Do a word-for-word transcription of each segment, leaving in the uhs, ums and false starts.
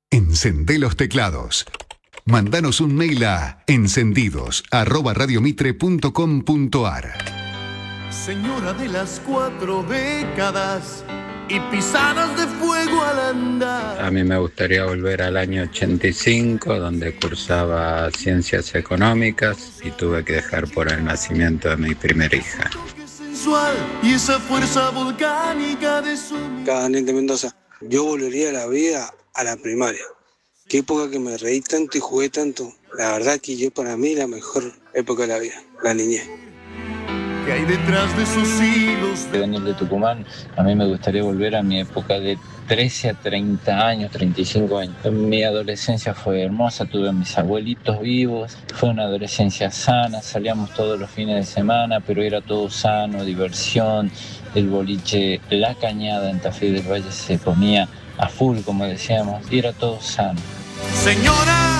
Encendé los teclados. Mandanos un mail a encendidos arroba radiomitre punto com punto ar. Señora de las cuatro décadas y pisadas de fuego al andar. A mí me gustaría volver al año ochenta y cinco, donde cursaba Ciencias Económicas y tuve que dejar por el nacimiento de mi primera hija. Y esa fuerza volcánica de su... Daniel de Mendoza. Yo volvería a la vida a la primaria. Qué época que me reí tanto y jugué tanto. La verdad que yo, para mí, la mejor época de la vida, la niñez. Que hay detrás de sus hilos de... Daniel de Tucumán. A mí me gustaría volver a mi época de trece a treinta años, treinta y cinco años. Mi adolescencia fue hermosa, tuve a mis abuelitos vivos, fue una adolescencia sana, salíamos todos los fines de semana, pero era todo sano, diversión, el boliche, la cañada en Tafí del Valle se ponía a full, como decíamos, y era todo sano. ¡Señora!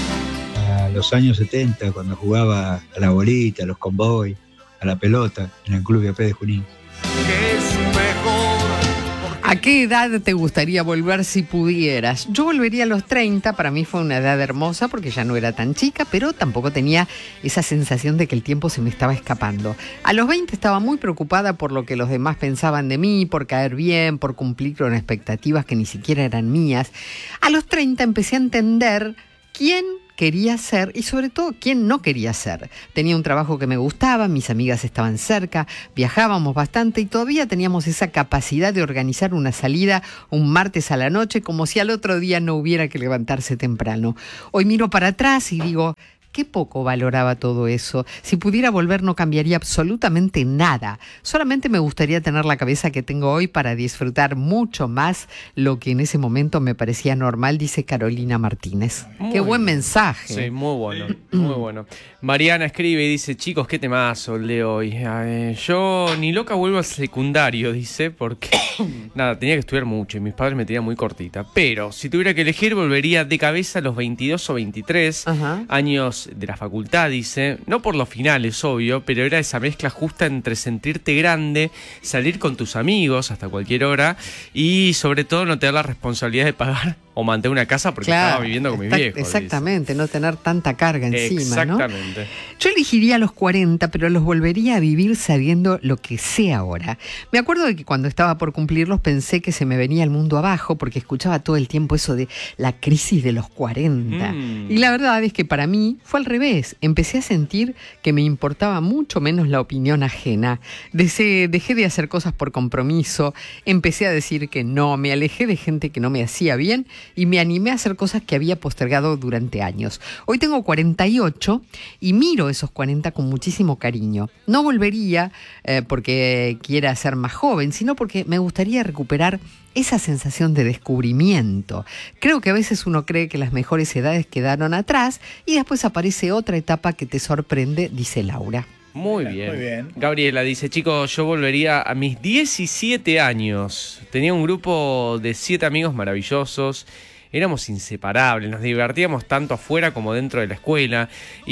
A los años setenta, cuando jugaba a la bolita, a los convoy, a la pelota, en el Club I A P de Junín. Que es mejor. ¿A qué edad te gustaría volver si pudieras? Yo volvería a los treinta, para mí fue una edad hermosa porque ya no era tan chica, pero tampoco tenía esa sensación de que el tiempo se me estaba escapando. A los veinte estaba muy preocupada por lo que los demás pensaban de mí, por caer bien, por cumplir con expectativas que ni siquiera eran mías. A los treinta empecé a entender quién quería ser y sobre todo quién no quería ser. Tenía un trabajo que me gustaba, mis amigas estaban cerca, viajábamos bastante y todavía teníamos esa capacidad de organizar una salida un martes a la noche como si al otro día no hubiera que levantarse temprano. Hoy miro para atrás y digo, qué poco valoraba todo eso. Si pudiera volver no cambiaría absolutamente nada. Solamente me gustaría tener la cabeza que tengo hoy para disfrutar mucho más lo que en ese momento me parecía normal, dice Carolina Martínez. Muy qué buen bien. mensaje. Sí, muy bueno, muy bueno. Mariana escribe y dice, chicos, qué temazo el de hoy. Eh, yo ni loca vuelvo al secundario, dice, porque nada, tenía que estudiar mucho y mis padres me tenían muy cortita. Pero si tuviera que elegir, volvería de cabeza a los veintidós o veintitrés Ajá. años de la facultad, dice, no por los finales, obvio, pero era esa mezcla justa entre sentirte grande, salir con tus amigos hasta cualquier hora y sobre todo no tener la responsabilidad de pagar o mantener una casa porque claro, estaba viviendo con mis viejos. Exactamente, dice. No tener tanta carga encima, exactamente. ¿no? Yo elegiría los cuarenta, pero los volvería a vivir sabiendo lo que sé ahora. Me acuerdo de que cuando estaba por cumplirlos pensé que se me venía el mundo abajo porque escuchaba todo el tiempo eso de la crisis de los cuarenta. Mm. Y la verdad es que para mí fue al revés. Empecé a sentir que me importaba mucho menos la opinión ajena. Dejé, dejé de hacer cosas por compromiso, empecé a decir que no, me alejé de gente que no me hacía bien y me animé a hacer cosas que había postergado durante años. Hoy tengo cuarenta y ocho y miro esos cuarenta con muchísimo cariño. No volvería eh, porque quiera ser más joven, sino porque me gustaría recuperar esa sensación de descubrimiento. Creo que a veces uno cree que las mejores edades quedaron atrás y después aparece otra etapa que te sorprende, dice Laura. Muy bien. Muy bien. Gabriela dice, chicos, yo volvería a mis diecisiete años. Tenía un grupo de siete amigos maravillosos. Éramos inseparables, nos divertíamos tanto afuera como dentro de la escuela.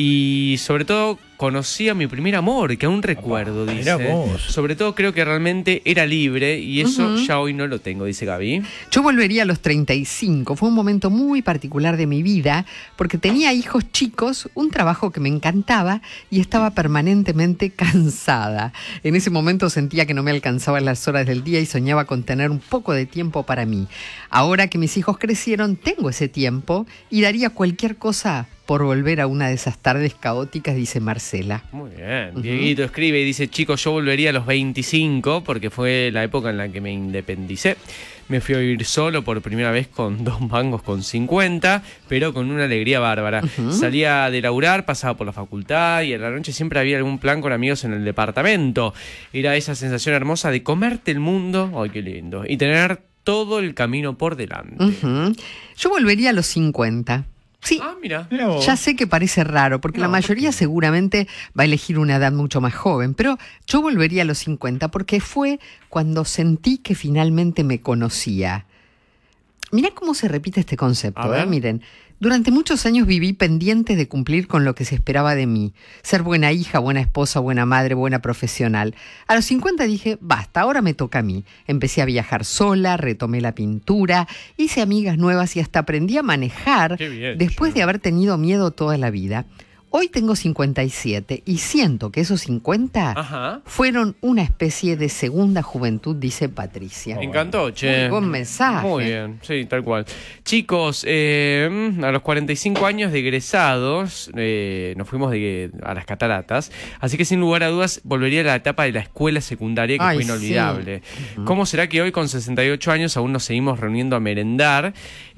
Y sobre todo conocí a mi primer amor, que aún recuerdo, Opa, dice. Sobre todo creo que realmente era libre y eso uh-huh. ya hoy no lo tengo, dice Gaby. Yo volvería a los treinta y cinco. Fue un momento muy particular de mi vida porque tenía hijos chicos, un trabajo que me encantaba y estaba permanentemente cansada. En ese momento sentía que no me alcanzaban las horas del día y soñaba con tener un poco de tiempo para mí. Ahora que mis hijos crecieron, tengo ese tiempo y daría cualquier cosa por volver a una de esas tardes caóticas, dice Marcela. Muy bien. Uh-huh. Dieguito escribe y dice, chicos, yo volvería a los veinticinco porque fue la época en la que me independicé. Me fui a vivir solo por primera vez con dos mangos con cincuenta, pero con una alegría bárbara. Uh-huh. Salía de laburar, pasaba por la facultad y a la noche siempre había algún plan con amigos en el departamento. Era esa sensación hermosa de comerte el mundo, ¡ay, qué lindo! Y tener todo el camino por delante. Uh-huh. Yo volvería a los cincuenta. Sí, ah, mira. Ya sé que parece raro, porque no, la mayoría seguramente va a elegir una edad mucho más joven, pero yo volvería a los cincuenta porque fue cuando sentí que finalmente me conocía. Mirá cómo se repite este A concepto, ver. ¿eh? Miren. Durante muchos años viví pendiente de cumplir con lo que se esperaba de mí. Ser buena hija, buena esposa, buena madre, buena profesional. A los cincuenta dije, basta, ahora me toca a mí. Empecé a viajar sola, retomé la pintura, hice amigas nuevas y hasta aprendí a manejar Qué bien, después che. de haber tenido miedo toda la vida. Hoy tengo cincuenta y siete y siento que esos cincuenta Ajá. fueron una especie de segunda juventud, dice Patricia. Me encantó, che. Muy buen mensaje. Muy bien, sí, tal cual. Chicos, eh, a los cuarenta y cinco años de egresados, eh, nos fuimos de, a las cataratas, así que sin lugar a dudas volvería a la etapa de la escuela secundaria, que Ay, fue inolvidable. ¿Cómo será que hoy con sesenta y ocho años aún nos seguimos reuniendo a merendar?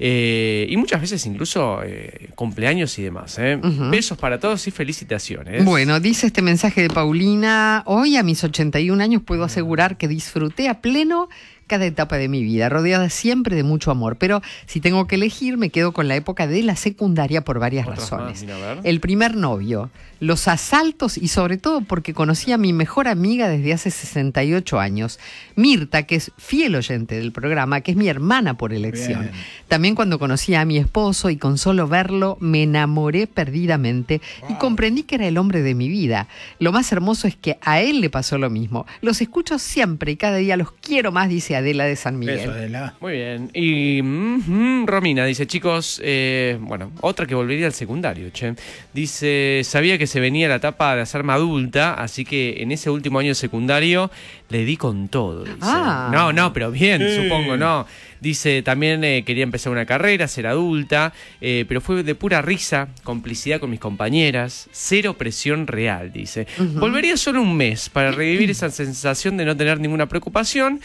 Eh, y muchas veces incluso eh, cumpleaños y demás. Eh. Ujú. Besos para todos y felicitaciones. Bueno, dice este mensaje de Paulina, hoy a mis ochenta y un años puedo asegurar que disfruté a pleno cada etapa de mi vida, rodeada siempre de mucho amor, pero si tengo que elegir me quedo con la época de la secundaria por varias Otras razones. más, mira, a ver. El primer novio, los asaltos y sobre todo porque conocí a mi mejor amiga desde hace sesenta y ocho años, Mirta, que es fiel oyente del programa, que es mi hermana por elección. Bien. También cuando conocí a mi esposo y con solo verlo me enamoré perdidamente y comprendí que era el hombre de mi vida. Lo más hermoso es que a él le pasó lo mismo. Los escucho siempre y cada día los quiero más, dice Adela de San Miguel. Besos, Adela. Muy bien. Y mm, mm, Romina dice, chicos, eh, bueno, otra que volvería al secundario, che. Dice, sabía que se venía la etapa de hacerme adulta, así que en ese último año de secundario le di con todo, dice. Ah. No, no, pero bien, Sí. supongo, no. Dice, también eh, quería empezar una carrera, ser adulta, eh, pero fue de pura risa, complicidad con mis compañeras, cero presión real, dice. Volvería solo un mes para revivir esa sensación de no tener ninguna preocupación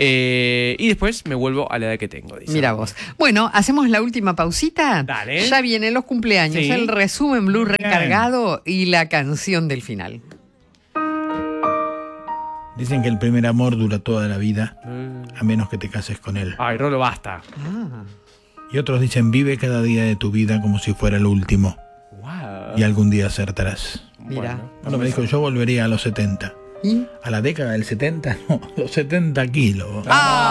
eh, y después me vuelvo a la edad que tengo, dice. Mira vos. Bueno, hacemos la última pausita. Dale. Ya vienen los cumpleaños, Sí. el resumen Blue Bien. recargado y la canción del final. Dicen que el primer amor dura toda la vida, Eh, a menos que te cases con él. Ay, Rolo, basta. Ah. Y otros dicen, vive cada día de tu vida como si fuera el último. Wow. Y algún día acertarás. Mira. Bueno, me dijo, yo volvería a los setenta. ¿Y? A la década del setenta, no, los setenta kilos. Ah.